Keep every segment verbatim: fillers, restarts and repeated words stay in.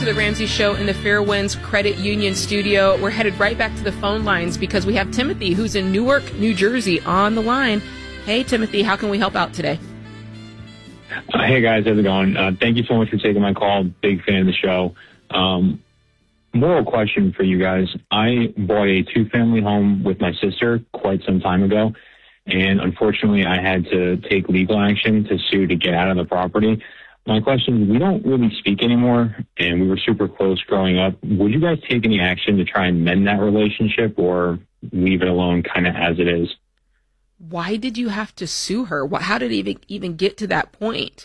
To the Ramsey Show in the Fairwinds Credit Union studio. We're headed right back to the phone lines because we have Timothy, who's in Newark, New Jersey, on the line. Hey, Timothy, how can we help out today? Uh, hey, guys, how's it going? Uh, thank you so much for taking my call. Big fan of the show. Um, moral question for you guys. I bought a two-family home with my sister quite some time ago, and unfortunately, I had to take legal action to sue to get out of the property. My question is, we don't really speak anymore, and we were super close growing up. Would you guys take any action to try and mend that relationship or leave it alone kind of as it is? Why did you have to sue her? What, how did it even, even get to that point?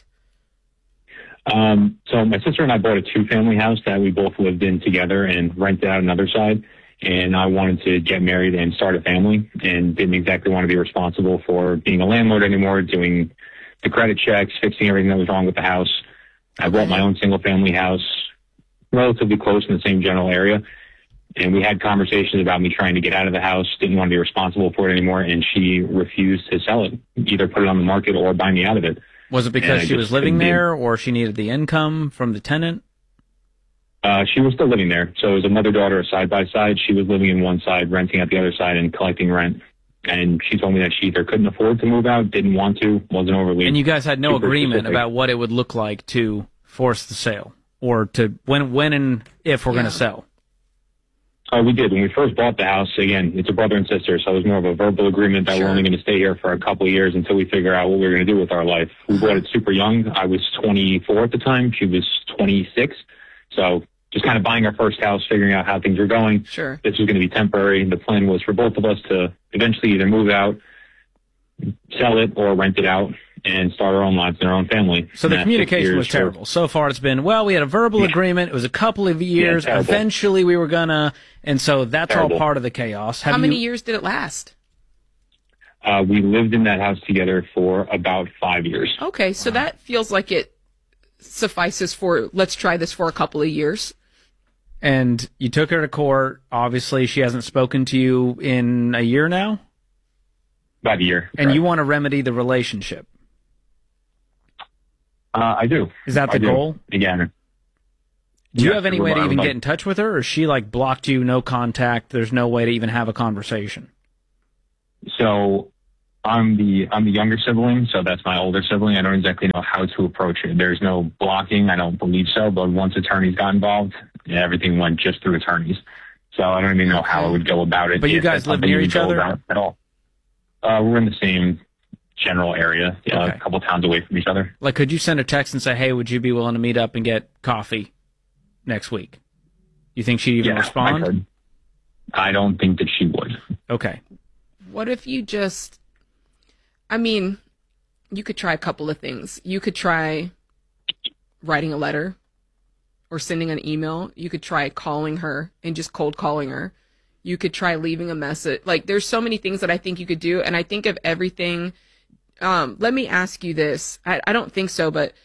Um, so my sister and I bought a two-family house that we both lived in together and rented out another side, and I wanted to get married and start a family and didn't exactly want to be responsible for being a landlord anymore, doing the credit checks, fixing everything that was wrong with the house. I bought my own single family house relatively close in the same general area. And we had conversations about me trying to get out of the house, didn't want to be responsible for it anymore. And she refused to sell it, either put it on the market or buy me out of it. Was it because she was living there or she needed the income from the tenant? Uh, she was still living there. So it was a mother-daughter side by side. She was living in one side, renting out the other side and collecting rent. And she told me that she either couldn't afford to move out, didn't want to, wasn't overly. And you guys had no agreement specific about what it would look like to force the sale or to when, when and if we're Yeah. going to sell. Uh, we did. When we first bought the house, again, it's a brother and sister, so it was more of a verbal agreement that Sure. we're only going to stay here for a couple of years until we figure out what we were going to do with our life. We bought it super young. I was twenty-four at the time. She was twenty-six. So just kind of buying our first house, figuring out how things were going. Sure. This was going to be temporary. The plan was for both of us to eventually either move out, sell it, or rent it out and start our own lives and our own family. So the And that communication six was years terrible. So far it's been, well, we had a verbal Yeah. agreement. It was a couple of years. terrible. Eventually we were going to, and so that's Terrible. all part of the chaos. Have How many you- years did it last? Uh, we lived in that house together for about five years. Okay, so that feels like it suffices for, let's try this for a couple of years. And you took her to court. Obviously she hasn't spoken to you in a year now. About a year. And correct. you want to remedy the relationship. Uh, I do. Is that the I do. goal? Again. Do you Yes, have any I way would- to I even would get like- in touch with her, or is she like blocked you, no contact? There's no way to even have a conversation. So I'm the I'm the younger sibling, so that's my older sibling. I don't exactly know how to approach it. There's no blocking. I don't believe so. But once attorneys got involved, yeah, everything went just through attorneys. So I don't even know how I would go about it. But you if guys that's live something near you each go other? about at all. Uh, we're in the same general area, yeah, Okay. a couple towns away from each other. Like, could you send a text and say, hey, would you be willing to meet up and get coffee next week? You think she'd even Yeah, respond? I could. I don't think that she would. Okay. What if you just, I mean, you could try a couple of things. You could try writing a letter or sending an email. You could try calling her and just cold calling her. You could try leaving a message. Like, there's so many things that I think you could do. And I think of everything. Um, let me ask you this. I, I don't think so, but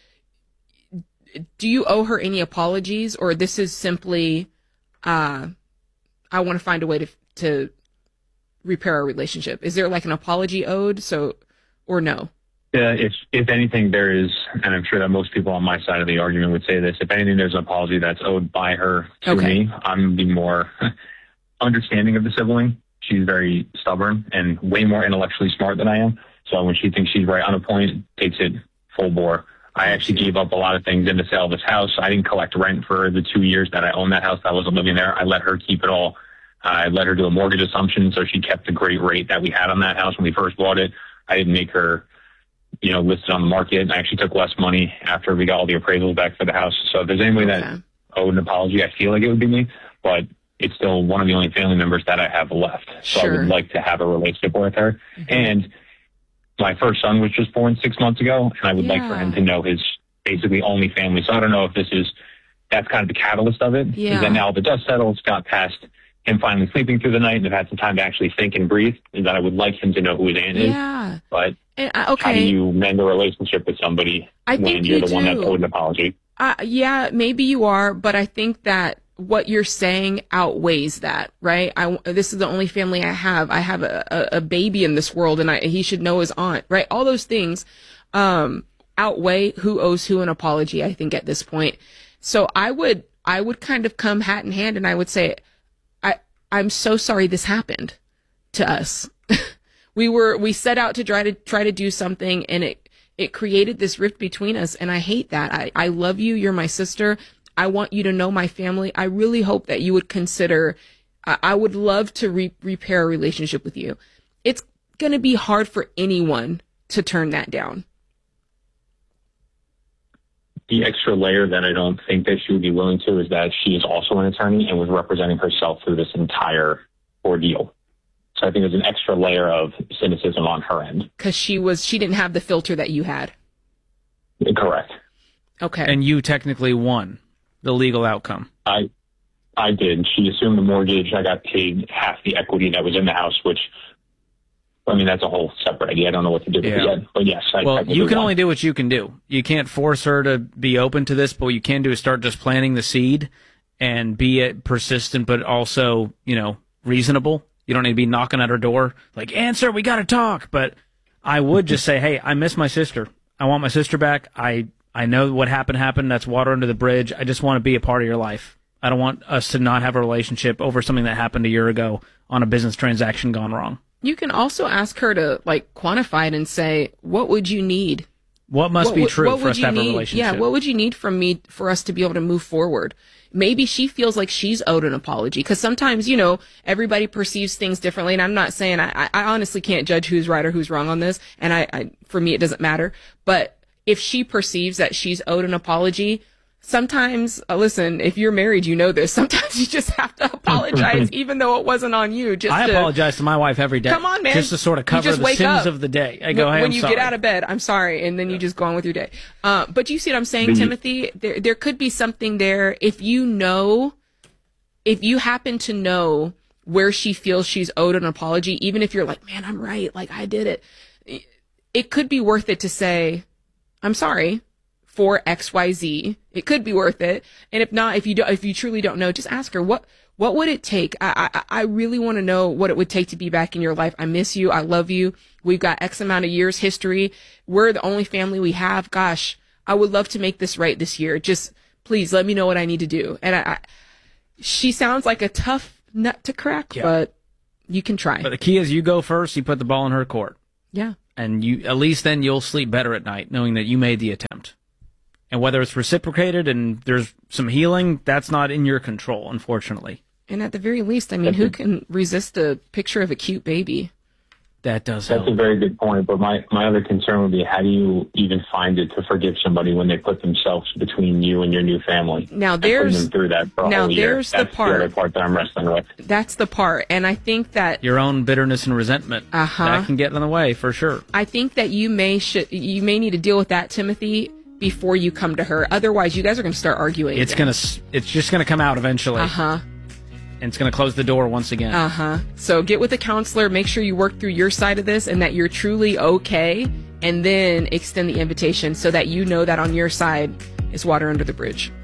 do you owe her any apologies, or this is simply, uh, I want to find a way to, to repair our relationship? Is there like an apology owed? So, or no? Uh, if if anything, there is, and I'm sure that most people on my side of the argument would say this. If anything, there's an apology that's owed by her to Okay. me. I'm the more understanding of the sibling. She's very stubborn and way more intellectually smart than I am. So when she thinks she's right on a point, takes it full bore. I actually gave up a lot of things in the sale of this house. I didn't collect rent for the two years that I owned that house. I wasn't living there. I let her keep it all. I let her do a mortgage assumption, so she kept the great rate that we had on that house when we first bought it. I didn't make her, you know, list it on the market. I actually took less money after we got all the appraisals back for the house. So if there's anybody Okay. that owed an apology, I feel like it would be me, but it's still one of the only family members that I have left. So Sure. I would like to have a relationship with her. Mm-hmm. And my first son was just born six months ago, and I would like for Yeah. him to know his basically only family. So I don't know if this is, that's kind of the catalyst of it. Yeah. Is that now the dust settles, got past him finally sleeping through the night and have had some time to actually think and breathe, is that I would like him to know who his aunt is. Yeah. But And, uh, how do okay. you mend a relationship with somebody I when think you're you the one that's do. owed an apology? Uh, yeah, maybe you are, but I think that what you're saying outweighs that, right? I, this is the only family I have. I have a, a, a baby in this world, and I, he should know his aunt, right? All those things um, outweigh who owes who an apology, I think, at this point. So I would I would kind of come hat in hand and I would say, I, I'm so sorry this happened to us. we were, we set out to try to try to do something, and it, it created this rift between us. And I hate that. I, I love you. You're my sister. I want you to know my family. I really hope that you would consider, uh, I would love to re- repair a relationship with you. It's going to be hard for anyone to turn that down. The extra layer that I don't think that she would be willing to is that she is also an attorney and was representing herself through this entire ordeal. So I think there's an extra layer of cynicism on her end. Because she was, she didn't have the filter that you had. Correct. Okay. And you technically won the legal outcome. I I did. She assumed the mortgage. I got paid half the equity that was in the house, which, I mean, that's a whole separate idea. I don't know what to do with Yeah. it yet. But yes, I Well, you can won. only do what you can do. You can't force her to be open to this, but what you can do is start just planting the seed and be uh, persistent, but also, you know, reasonable. You don't need to be knocking at her door like, answer, we got to talk. But I would just say, hey, I miss my sister. I want my sister back. I, I know what happened happened. That's water under the bridge. I just want to be a part of your life. I don't want us to not have a relationship over something that happened a year ago on a business transaction gone wrong. You can also ask her to like quantify it and say, what would you need? What must What be would- true what for would us to you have a need? relationship? Yeah, what would you need from me for us to be able to move forward? Maybe she feels like she's owed an apology, because sometimes, you know, everybody perceives things differently. And I'm not saying, I, I honestly can't judge who's right or who's wrong on this. And I, I, for me, it doesn't matter. But if she perceives that she's owed an apology, sometimes, uh, listen, if you're married, you know this. Sometimes you just have to apologize, even though it wasn't on you. Just I to, apologize to my wife every day. Come on, man. Just to sort of You cover just the wake sins up. of the day. I go, when, hey, when I'm you sorry. get out of bed, I'm sorry, and then you just go on with your day. Uh, but you see what I'm saying, The- Timothy? There, there could be something there. If you know, if you happen to know where she feels she's owed an apology, even if you're like, man, I'm right, like I did it, it could be worth it to say, I'm sorry for X Y Z. It could be worth it. And if not, if you do, if you truly don't know, just ask her, what, what would it take? I, I, I really want to know what it would take to be back in your life. I miss you. I love you. We've got X amount of years history. We're the only family we have. Gosh, I would love to make this right this year. Just please let me know what I need to do. And I, I she sounds like a tough nut to crack, Yeah. but you can try. But the key is you go first, you put the ball in her court. Yeah. And you at least then you'll sleep better at night knowing that you made the attempt. And whether it's reciprocated and there's some healing, that's not in your control, unfortunately. And at the very least, I mean, who can resist a picture of a cute baby? That does That's help. a very good point. But my, my other concern would be, how do you even find it to forgive somebody when they put themselves between you and your new family? Now And putting there's them through that for a now whole year. there's the That's part- the other part that I'm wrestling with. that's the part, and I think that Your own bitterness and resentment. Uh-huh. That can get in the way for sure. I think that you may should you may need to deal with that, Timothy, before you come to her. Otherwise, you guys are going to start arguing. It's gonna s- it's just gonna come out eventually. Uh huh. And it's gonna close the door once again. Uh huh. So get with a counselor. Make sure you work through your side of this and that you're truly okay, and then extend the invitation so that you know that on your side is water under the bridge.